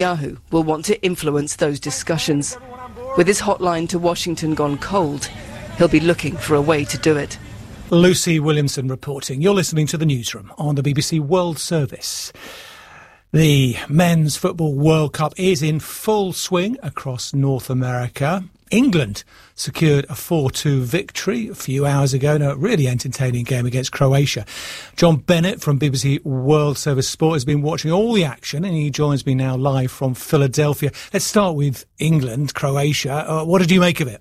Netanyahu will want to influence those discussions. With his hotline to Washington gone cold, he'll be looking for a way to do it. Lucy Williamson reporting. You're listening to the Newsroom on the BBC World Service. The Men's Football World Cup is in full swing across North America. England secured a 4-2 victory a few hours ago in a really entertaining game against Croatia. John Bennett from BBC World Service Sport has been watching all the action, and he joins me now live from Philadelphia. Let's start with England, Croatia. What did you make of it?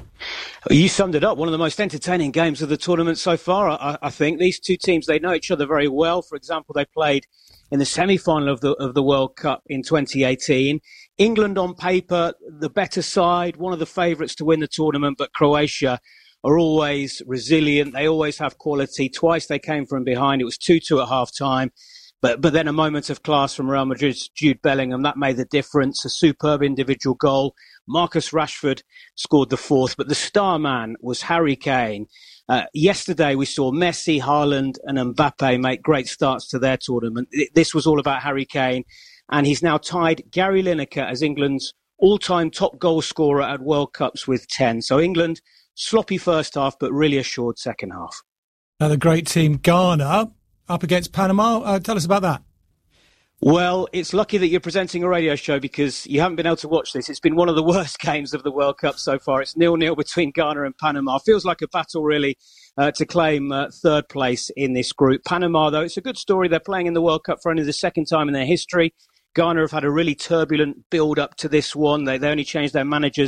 You summed it up. One of the most entertaining games of the tournament so far, I think. These two teams, they know each other very well. For example, they played in the semi-final of the World Cup in 2018. England on paper, the better side, one of the favourites to win the tournament, but Croatia are always resilient. They always have quality. Twice they came from behind. It was 2-2 at half-time. But then a moment of class from Real Madrid's Jude Bellingham, that made the difference. A superb individual goal. Marcus Rashford scored the fourth, but the star man was Harry Kane. Yesterday we saw Messi, Haaland and Mbappe make great starts to their tournament. This was all about Harry Kane, and he's now tied Gary Lineker as England's all-time top goal scorer at World Cups with 10. So England, sloppy first half, but really assured second half. Another great team, Ghana, up against Panama. Tell us about that. Well, it's lucky that you're presenting a radio show because you haven't been able to watch this. It's been one of the worst games of the World Cup so far. It's 0-0 between Ghana and Panama. Feels like a battle, really, to claim third place in this group. Panama, though, it's a good story. They're playing in the World Cup for only the second time in their history. Ghana have had a really turbulent build-up to this one. They only changed their manager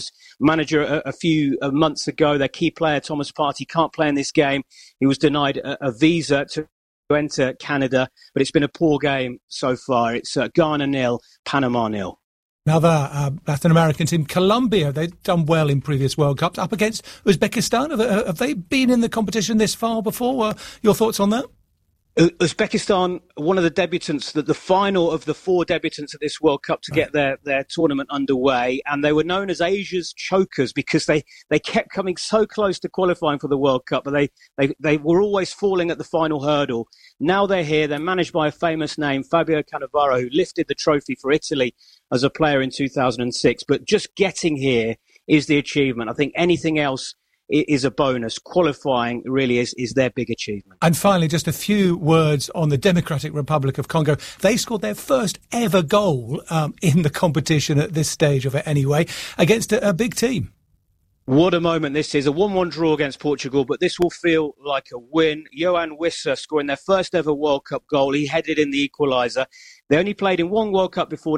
a few months ago. Their key player, Thomas Partey, can't play in this game. He was denied a visa to enter Canada, but it's been a poor game so far. It's Ghana 0, Panama 0. Another Latin American team, Colombia. They've done well in previous World Cups. Up against Uzbekistan. Have they been in the competition this far before? Your thoughts on that? Uzbekistan, one of the debutants, the final of the four debutants at this World Cup to get their tournament underway, and they were known as Asia's chokers because they kept coming so close to qualifying for the World Cup, but they were always falling at the final hurdle. Now they're here. They're managed by a famous name, Fabio Cannavaro, who lifted the trophy for Italy as a player in 2006. But just getting here is the achievement. I think anything else is a bonus. Qualifying really is their big achievement. And finally, just a few words on the Democratic Republic of Congo. They scored their first ever goal in the competition at this stage of it anyway, against a big team. What a moment this is. A 1-1 draw against Portugal, but this will feel like a win. Yohan Wissa scoring their first ever World Cup goal. He headed in the equaliser. They only played in one World Cup before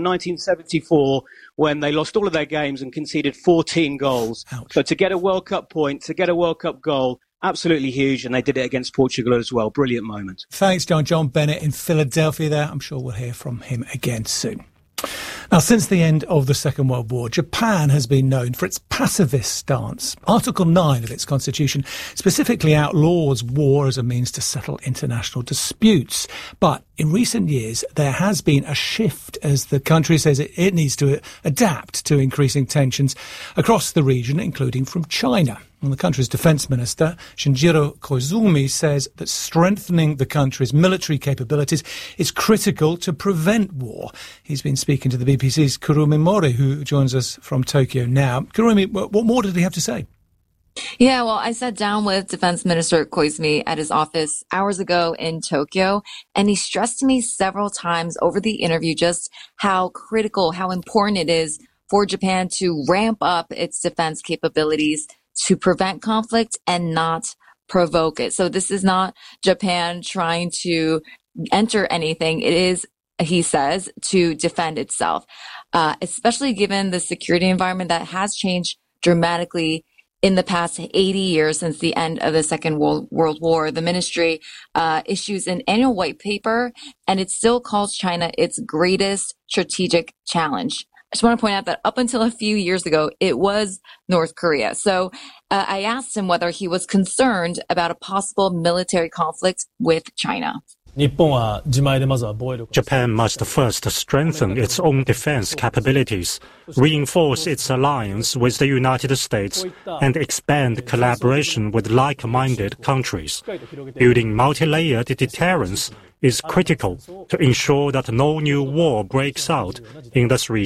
1974 when they lost all of their games and conceded 14 goals. Ouch. So to get a World Cup point, to get a World Cup goal, absolutely huge, and they did it against Portugal as well. Brilliant moment. Thanks, John. John Bennett in Philadelphia there. I'm sure we'll hear from him again soon. Now, since the end of the Second World War, Japan has been known for its pacifist stance. Article 9 of its constitution specifically outlaws war as a means to settle international disputes. But in recent years, there has been a shift as the country says it needs to adapt to increasing tensions across the region, including from China. And the country's defence minister, Shinjiro Koizumi, says that strengthening the country's military capabilities is critical to prevent war. He's been speaking to the BBC's Kurumi Mori, who joins us from Tokyo now. Kurumi, what more did he have to say? Yeah, well, I sat down with Defense Minister Koizumi at his office hours ago in Tokyo, and he stressed to me several times over the interview just how critical, how important it is for Japan to ramp up its defense capabilities to prevent conflict and not provoke it. So this is not Japan trying to enter anything. It is, he says, to defend itself, especially given the security environment that has changed dramatically in the past 80 years since the end of the Second World War. The ministry issues an annual white paper, and it still calls China its greatest strategic challenge. I just want to point out that up until a few years ago, it was North Korea. So I asked him whether he was concerned about a possible military conflict with China. Japan must first strengthen its own defense capabilities, reinforce its alliance with the United States, and expand collaboration with like-minded countries. Building multi-layered deterrence is critical to ensure that no new war breaks out in this region.